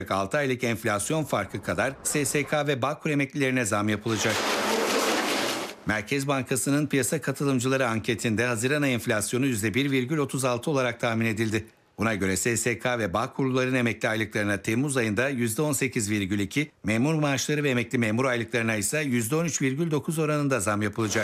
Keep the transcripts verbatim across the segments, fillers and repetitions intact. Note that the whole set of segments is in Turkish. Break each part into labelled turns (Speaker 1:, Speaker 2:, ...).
Speaker 1: altı aylık enflasyon farkı kadar S S K ve Bağkur emeklilerine zam yapılacak. Merkez Bankası'nın piyasa katılımcıları anketinde Haziran ayı enflasyonu yüzde bir virgül otuz altı olarak tahmin edildi. Buna göre S S K ve Bağkurluların emekli aylıklarına Temmuz ayında yüzde on sekiz virgül iki, memur maaşları ve emekli memur aylıklarına ise yüzde on üç virgül dokuz oranında zam yapılacak.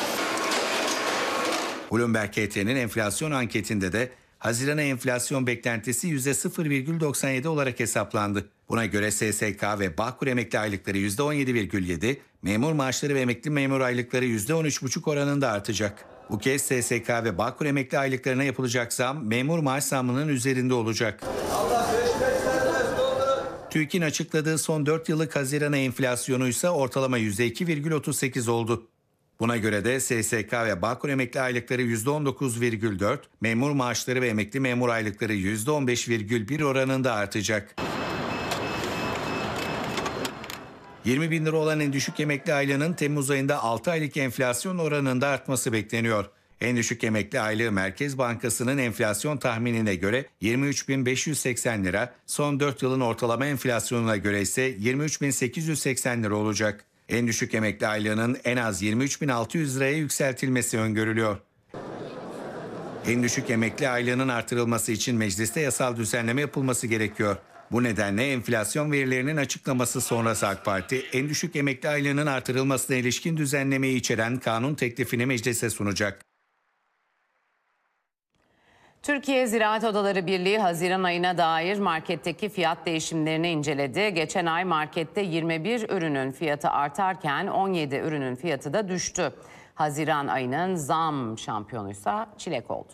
Speaker 1: Bloomberg H T'nin enflasyon anketinde de Haziran ayı enflasyon beklentisi yüzde sıfır virgül doksan yedi olarak hesaplandı. Buna göre S S K ve Bağkur emekli aylıkları yüzde on yedi virgül yedi, memur maaşları ve emekli memur aylıkları yüzde on üç virgül beş oranında artacak. Bu kez S S K ve Bağkur emekli aylıklarına yapılacak zam memur maaş zammının üzerinde olacak. TÜİK'in açıkladığı son dört yıllık Haziran ayı enflasyonu ise ortalama yüzde iki virgül otuz sekiz oldu. Buna göre de S S K ve Bağkur emekli aylıkları yüzde on dokuz virgül dört, memur maaşları ve emekli memur aylıkları yüzde on beş virgül bir oranında artacak. yirmi bin lira olan en düşük emekli aylığının Temmuz ayında altı aylık enflasyon oranında artması bekleniyor. En düşük emekli aylığı Merkez Bankası'nın enflasyon tahminine göre yirmi üç bin beş yüz seksen lira, son dört yılın ortalama enflasyonuna göre ise yirmi üç bin sekiz yüz seksen lira olacak. En düşük emekli aylığının en az yirmi üç bin altı yüz liraya yükseltilmesi öngörülüyor. En düşük emekli aylığının artırılması için mecliste yasal düzenleme yapılması gerekiyor. Bu nedenle enflasyon verilerinin açıklaması sonrası AK Parti, en düşük emekli aylığının artırılmasına ilişkin düzenlemeyi içeren kanun teklifini meclise sunacak.
Speaker 2: Türkiye Ziraat Odaları Birliği Haziran ayına dair marketteki fiyat değişimlerini inceledi. Geçen ay markette yirmi bir ürünün fiyatı artarken on yedi ürünün fiyatı da düştü. Haziran ayının zam şampiyonuysa çilek oldu.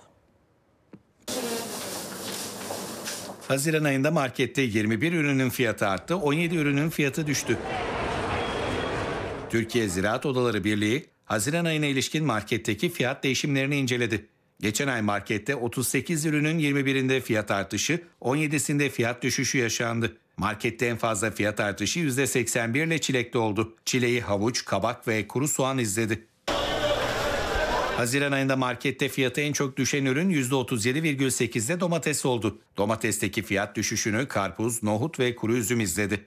Speaker 1: Haziran ayında markette yirmi bir ürünün fiyatı arttı, on yedi ürünün fiyatı düştü. Türkiye Ziraat Odaları Birliği, Haziran ayına ilişkin marketteki fiyat değişimlerini inceledi. Geçen ay markette otuz sekiz ürünün yirmi birinde fiyat artışı, on yedisinde fiyat düşüşü yaşandı. Markette en fazla fiyat artışı yüzde seksen bir ile çilekte oldu. Çileği havuç, kabak ve kuru soğan izledi. Haziran ayında markette fiyatı en çok düşen ürün yüzde otuz yedi virgül sekizde domates oldu. Domatesteki fiyat düşüşünü karpuz, nohut ve kuru üzüm izledi.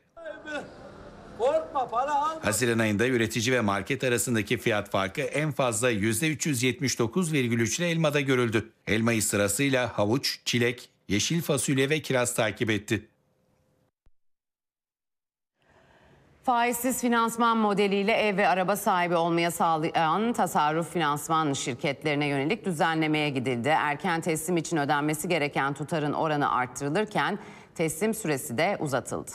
Speaker 1: Haziran ayında üretici ve market arasındaki fiyat farkı en fazla yüzde üç yüz yetmiş dokuz virgül üç ile elmada görüldü. Elmayı sırasıyla havuç, çilek, yeşil fasulye ve kiraz takip etti.
Speaker 2: Faizsiz finansman modeliyle ev ve araba sahibi olmaya sağlayan tasarruf finansman şirketlerine yönelik düzenlemeye gidildi. Erken teslim için ödenmesi gereken tutarın oranı arttırılırken teslim süresi de uzatıldı.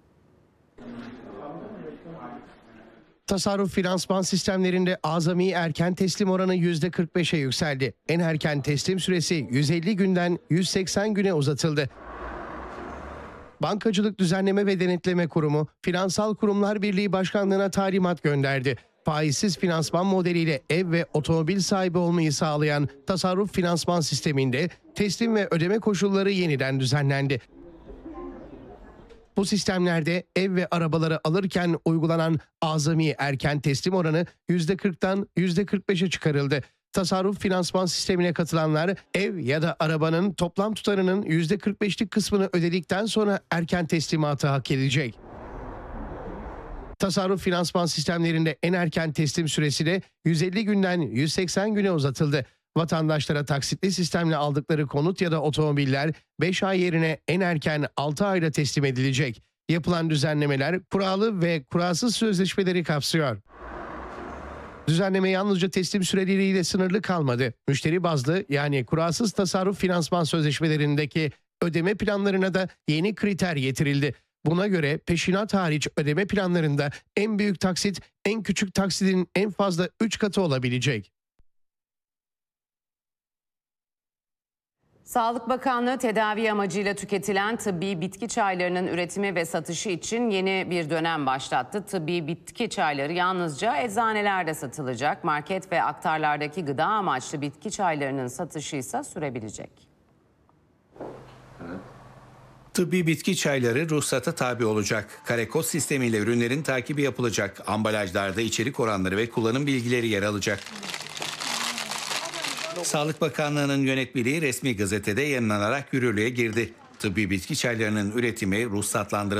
Speaker 3: Tasarruf finansman sistemlerinde azami erken teslim oranı yüzde kırk beşe yükseldi. En erken teslim süresi yüz elli günden yüz seksen güne uzatıldı. Bankacılık Düzenleme ve Denetleme Kurumu, Finansal Kurumlar Birliği Başkanlığı'na talimat gönderdi. Faizsiz finansman modeliyle ev ve otomobil sahibi olmayı sağlayan tasarruf finansman sisteminde teslim ve ödeme koşulları yeniden düzenlendi. Bu sistemlerde ev ve arabaları alırken uygulanan azami erken teslim oranı yüzde kırktan yüzde kırk beşe çıkarıldı. Tasarruf finansman sistemine katılanlar ev ya da arabanın toplam tutarının yüzde kırk beşlik kısmını ödedikten sonra erken teslimatı hak edecek. Tasarruf finansman sistemlerinde en erken teslim süresi de yüz elli günden yüz seksen güne uzatıldı. Vatandaşlara taksitli sistemle aldıkları konut ya da otomobiller beş ay yerine en erken altı ayda teslim edilecek. Yapılan düzenlemeler kurallı ve kuralsız sözleşmeleri kapsıyor. Düzenleme yalnızca teslim süreleriyle sınırlı kalmadı. Müşteri bazlı yani kuralsız tasarruf finansman sözleşmelerindeki ödeme planlarına da yeni kriter getirildi. Buna göre peşinat hariç ödeme planlarında en büyük taksit en küçük taksidin en fazla üç katı olabilecek.
Speaker 2: Sağlık Bakanlığı tedavi amacıyla tüketilen tıbbi bitki çaylarının üretimi ve satışı için yeni bir dönem başlattı. Tıbbi bitki çayları yalnızca eczanelerde satılacak. Market ve aktarlardaki gıda amaçlı bitki çaylarının satışı ise sürebilecek.
Speaker 1: Tıbbi bitki çayları ruhsata tabi olacak. Karekod sistemiyle ürünlerin takibi yapılacak. Ambalajlarda içerik oranları ve kullanım bilgileri yer alacak. Sağlık Bakanlığı'nın yönetmeliği resmi gazetede yayınlanarak yürürlüğe girdi. Tıbbi bitki çaylarının üretimi ruhsatlandırılmıştır.